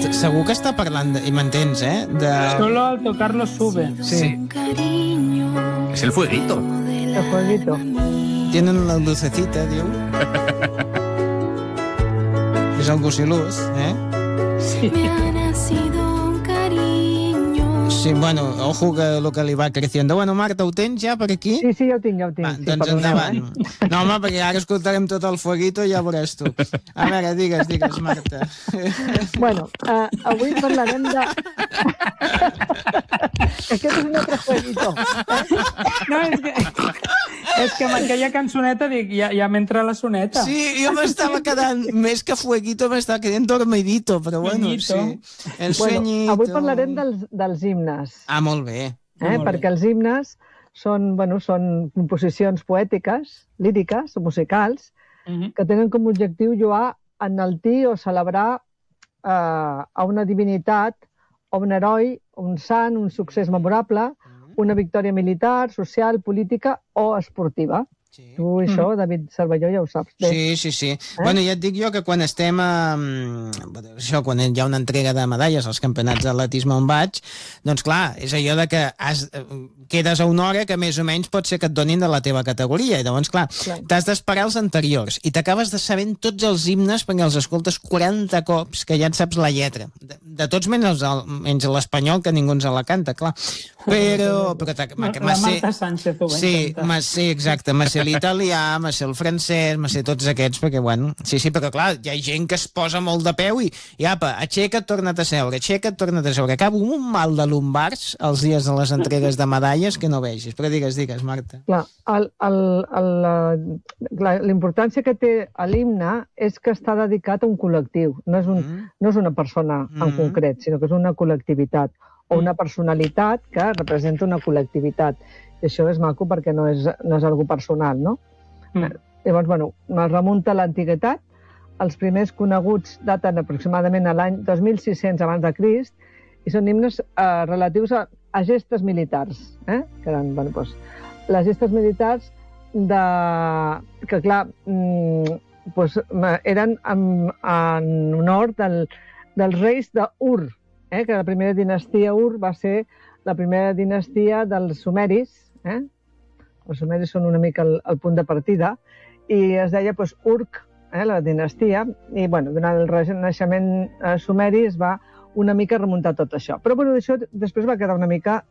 Segur que està parlant, i m'entens, de... Solo al tocarlo sube. Sí. Es el fueguito. El fueguito. Tienen la lucecita, diu. És el gusilús, Sí. Sí, bueno, ojo que lo que li va creciendo. Bueno, Marta, ho tens ja per aquí? Sí, ja ho tinc. Va, Sí, doncs perdoneu, endavant. No, home, perquè ara escoltarem tot el fueguito i ja veuràs tu. A veure, digues, Marta. Bueno, avui parlarem de... Aquest és un altre fueguito. No, és que amb aquella cançoneta dic, ja m'entra la soneta. Sí, jo m'estava quedant, més que fueguito, m'estava quedant dormidito, però bueno, sí. El sueñito... Avui parlarem dels himnes. Ah, molt bé. Perquè els himnes són composicions poètiques, líriques o musicals, que tenen com a objectiu lloar, enaltir o celebrar a una divinitat, o un heroi, un sant, un succés memorable, una victòria militar, social, política o esportiva. Sí. Tu això, David Cervelló, ja ho saps bé. Sí. Bueno, ja et dic jo que quan estem quan hi ha una entrega de medalles als campionats d'atletisme on vaig, doncs clar, és allò de que quedes a una hora que més o menys pot ser que et donin de la teva categoria, i llavors, clar. T'has d'esperar els anteriors, i t'acabes de sabent tots els himnes perquè els escoltes 40 cops, que ja et saps la lletra. De tots menys l'espanyol, que ningú ens la canta, clar. Però la Marta Sánchez ho va intentar. Sí, exacte, l'italià, el francès, tots aquests, perquè, bueno, sí, però clar, hi ha gent que es posa molt de peu i apa, aixeca't, torna't a seure, acabo amb un mal de lumbars els dies de les entregues de medalles que no vegis, però digues, Marta. Clar, la importància que té l'himne és que està dedicat a un col·lectiu, no és una persona en concret, sinó que és una col·lectivitat, o una personalitat que representa una col·lectivitat. I això és maco perquè no és algo personal, no? Llavors, bueno, es remunta a l'antiguitat. Els primers coneguts daten aproximadament a l'any 2600 abans de Crist i són himnes relatius a gestes militars, que eren, bueno, doncs, les gestes militars que, clar, eren en honor dels reis d'Ur, que la primera dinastia Ur va ser la primera dinastia dels sumeris. Els sumeris són una mica el punt de partida, i es deia Urk, la dinastia, i durant el renaixement sumeri es va una mica remuntar tot això. Però això després va quedar una mica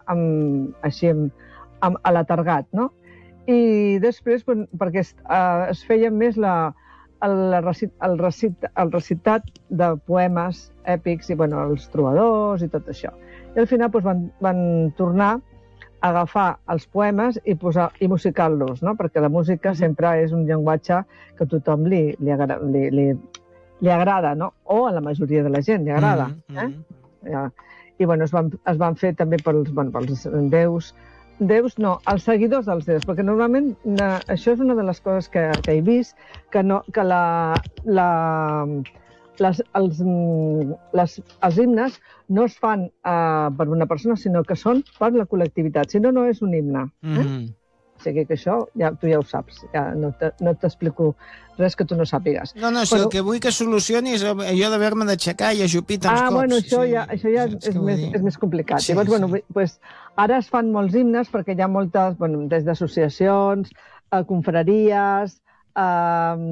alatargat, no? I després, perquè es feia més el recitat de poemes èpics i els trobadors i tot això. I al final van tornar a agafar els poemes i musicar-los, no? Perquè la música sempre és un llenguatge que a tothom li agrada, no? O a la majoria de la gent li agrada. I es van fer també pels déus, no, els seguidors dels déus, perquè normalment això és una de les coses que he vist, que els himnes no es fan per una persona, sinó que són per la col·lectivitat. Si no, no és un himne. O sigui que això tu ja ho saps. No t'explico res que tu no sàpigues. No, el que vull que solucionis allò d'haver-me d'aixecar i ajupir tants cops. Bueno, això ja és més complicat. Llavors, ara es fan molts himnes perquè hi ha moltes, des d'associacions, confraries,